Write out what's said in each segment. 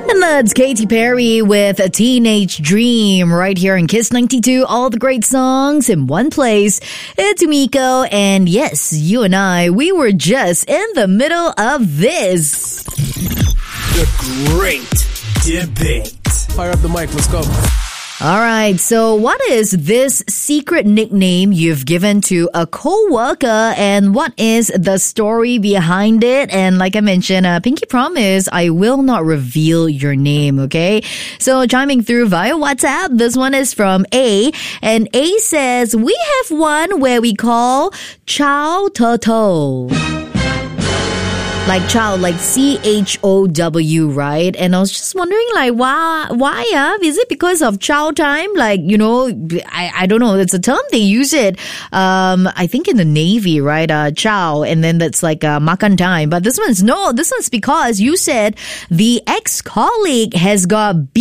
And that's Katy Perry with A Teenage Dream right here in Kiss 92. All the great songs in one place. It's Umiko, and yes, you and I, we were just in the middle of this. The Great Debate. Fire up the mic, let's go. All right, so what is this secret nickname you've given to a co-worker, and what is the story behind it? And like I mentioned, Pinky promise, I will not reveal your name, okay? So chiming through via WhatsApp, this one is from A, and A says, we have one where we call Chow Turtle. Like chow, like CHOW, right? And I was just wondering, like, why? Is it because of chow time? Like, you know, I don't know. It's a term they use it. I think in the Navy, right? Chow, and then that's like makan time. But this one's because you said the ex-colleague has got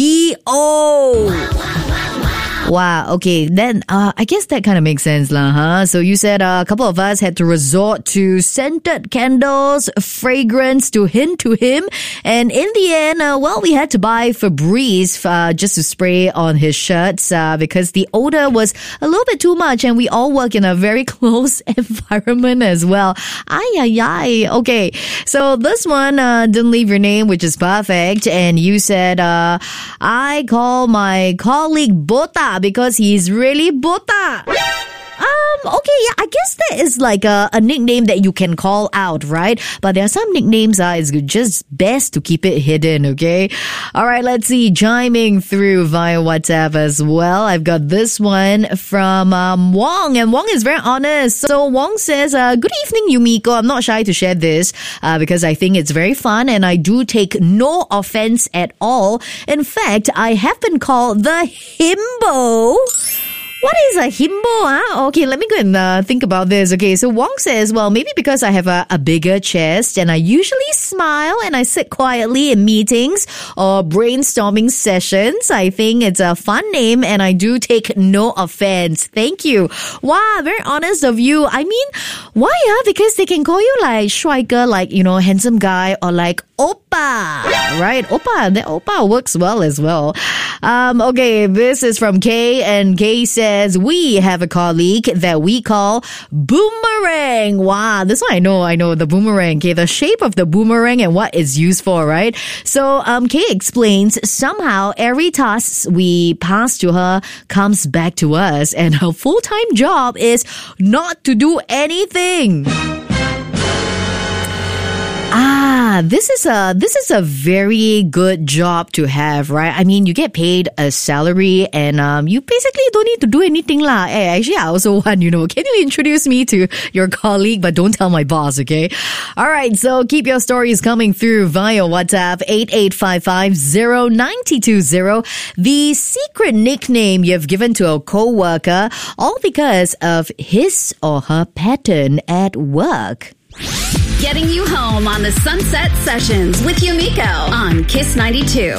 BO. Wow, okay, then I guess that kind of makes sense lah, huh? So you said a couple of us had to resort to scented candles, fragrance to hint to him, and in the end, we had to buy Febreze just to spray on his shirts because the odor was a little bit too much, and we all work in a very close environment as well. Ay. Okay, so this one didn't leave your name, which is perfect, and you said I call my colleague Bota because he's really Bota. Okay, yeah, I guess that is like a nickname that you can call out, right? But there are some nicknames it's just best to keep it hidden, okay? All right, let's see. Chiming through via WhatsApp as well. I've got this one from Wong, and Wong is very honest. So Wong says, good evening, Umiko. I'm not shy to share this because I think it's very fun and I do take no offense at all. In fact, I have been called the himbo. What is a himbo? Okay, let me go and think about this. Okay, so Wong says, well, maybe because I have a bigger chest and I usually smile and I sit quietly in meetings or brainstorming sessions. I think it's a fun name and I do take no offense. Thank you. Wow, very honest of you. I mean, why? Because they can call you like Schweiger, like, you know, handsome guy, or like Oppa, right? Oppa works well as well. Okay, this is from Kay, and Kay says, we have a colleague that we call Boomerang. Wow, this one I know the boomerang. Okay, the shape of the boomerang and what it's used for, right? So, Kay explains, somehow every task we pass to her comes back to us, and her full-time job is not to do anything. This is a very good job to have, right? I mean, you get paid a salary and you basically don't need to do anything lah. Hey, actually, I also want, can you introduce me to your colleague, but don't tell my boss, okay? All right, so keep your stories coming through via WhatsApp 88550920. The secret nickname you've given to a co-worker, all because of his or her pattern at work. Getting you home on the Sunset Sessions with Umiko on Kiss 92.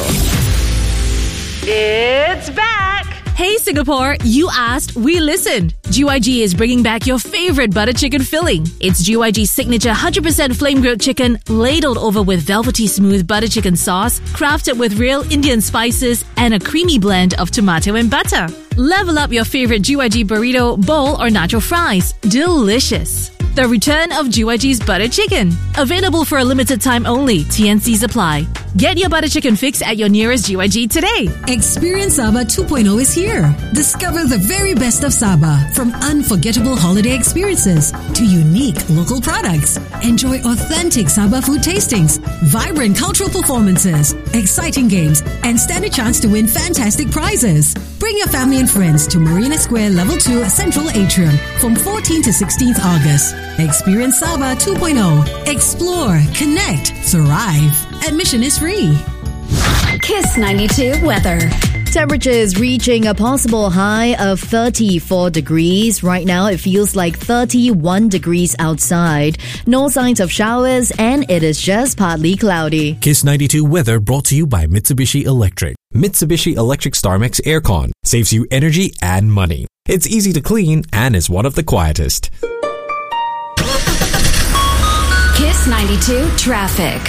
It's back! Hey Singapore, you asked, we listened. GYG is bringing back your favorite butter chicken filling. It's GYG's signature 100% flame-grilled chicken, ladled over with velvety smooth butter chicken sauce, crafted with real Indian spices, and a creamy blend of tomato and butter. Level up your favorite GYG burrito, bowl, or nacho fries. Delicious. The return of GYG's butter chicken. Available for a limited time only. TNCs apply. Get your butter chicken fix at your nearest GYG today. Experience Sabah 2.0 is here. Discover the very best of Sabah, from unforgettable holiday experiences to unique local products. Enjoy authentic Sabah food tastings, vibrant cultural performances, exciting games, and stand a chance to win fantastic prizes. Bring your family and friends to Marina Square Level 2 Central Atrium from 14th to 16th August. Experience Sabah 2.0. Explore, connect, thrive. Admission is free. Kiss 92 weather. Temperatures reaching a possible high of 34 degrees. Right now, it feels like 31 degrees outside. No signs of showers, and it is just partly cloudy. Kiss 92 weather brought to you by Mitsubishi Electric. Mitsubishi Electric StarMax Aircon saves you energy and money. It's easy to clean and is one of the quietest. Kiss 92 traffic.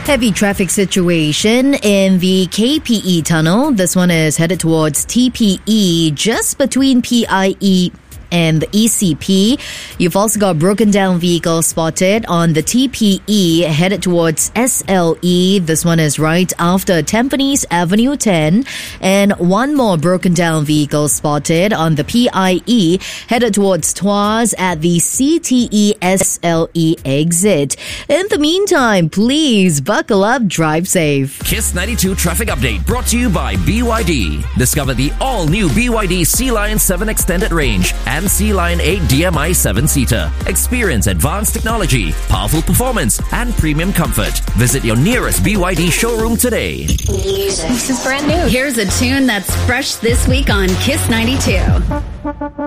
Heavy traffic situation in the KPE tunnel. This one is headed towards TPE, just between PIE and the ECP. You've also got broken down vehicles spotted on the TPE headed towards SLE. This one is right after Tampines Avenue 10. And one more broken down vehicle spotted on the PIE headed towards Tuas at the CTE SLE exit. In the meantime, please buckle up, drive safe. Kiss 92 traffic update brought to you by BYD. Discover the all-new BYD Sea Lion 7 Extended Range and Sea Lion 8 DMI 7-seater. Experience advanced technology, powerful performance, and premium comfort. Visit your nearest BYD showroom today. This is brand new. Here's a tune that's fresh this week on Kiss 92.